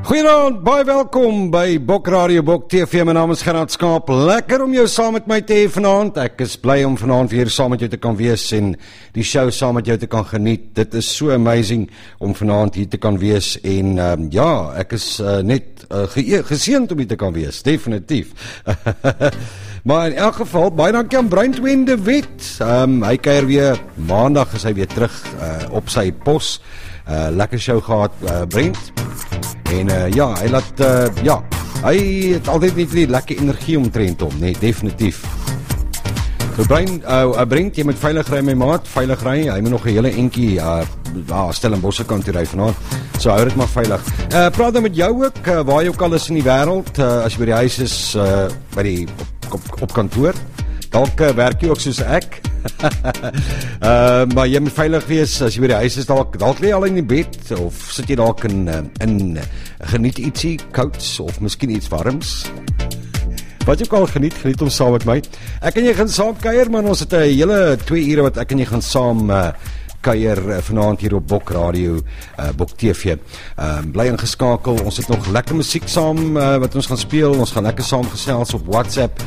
Goeienaand, baie welkom by Bok Radio, Bok TV. My naam is Gerard Skaap. Lekker om jou saam met my te hê vanaand. Ek is bly om vanaand weer saam met jou te kan wees en die show saam met jou te kan geniet. Dit is so amazing om vanaand hier te kan wees en ja, ek is net geseënd om hier te kan wees, definitief. Maar in elk geval, baie dankie aan Bruin de Wet. Hy kuier weer, maandag is hy weer terug op sy pos. Lekker show gehad, Brent. En ja, hy laat, hy het altyd net die lekker energie omtrent hom, nee, definitief. So Brent, jy moet veilig ry my maat, veilig ry, hy moet nog 'n hele entjie Stellenbosch kant toe ry vanaand, so hou dit maar veilig. Praat dan met jou ook, waar jy ook al is in die wêreld, as jy by die huis is, op kantoor, dalk werk jy ook soos ek, maar jy moet veilig wees, as jy by die huis is, dalk lê jy al in die bed, of sit jy dalk in geniet ietsie kouds, of miskien iets warms. Wat jy ook al geniet om saam met my. Ek en jy gaan saam kuier, maar ons het 'n hele 2 ure wat ek en jy gaan saam kuier vanaand hier op Bok Radio, Bok TV. Bly ingeskakel, ons het nog lekker musiek saam wat ons gaan speel, ons gaan lekker saam gesels op WhatsApp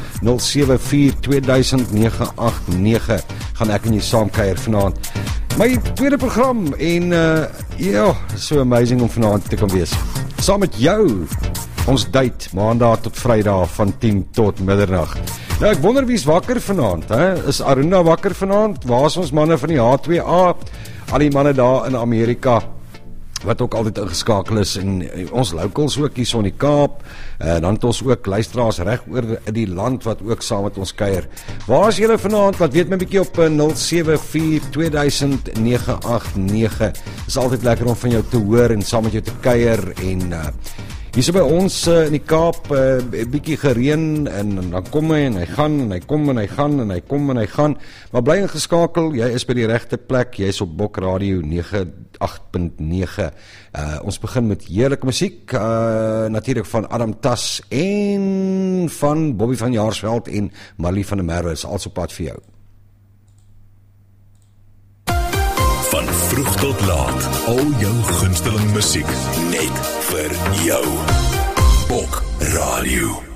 074-2000-989, gaan ek en jy saam kuier vanaand. My tweede program en ja, so amazing om vanaand te kan wees. Saam met jou, ons date, maandag tot vrydag van 10 tot middernag. Nou ek wonder wie's wakker vanaand, hè? Is Aruna wakker vanaand? Waar is ons manne van die H2A? Al die manne daar in Amerika, wat ook altyd ingeskakel is, en ons locals ook hier so in die Kaap, dan het ons ook luisteraars reg oor die land wat ook saam met ons kuier. Waar is julle vanaand? Laat weet my bietjie op 074-2000-989. Is altyd lekker om van jou te hoor en saam met jou te kuier en hier so by ons in die Kaap, bietjie gereën en dan kom hy en hy gaan en hy kom en hy gaan en hy kom en hy gaan, maar bly ingeskakel, jy is by die regte plek, jy is op Bok Radio 98.9. Ons begin met heerlike musiek, natuurlik van Adam Tas en van Bobby van Jaarsveld en Marlie van der Merwe, is als op pad vir jou. Van vroeg tot laat, al jou gunsteling musiek, net vir jou. Bok Radio.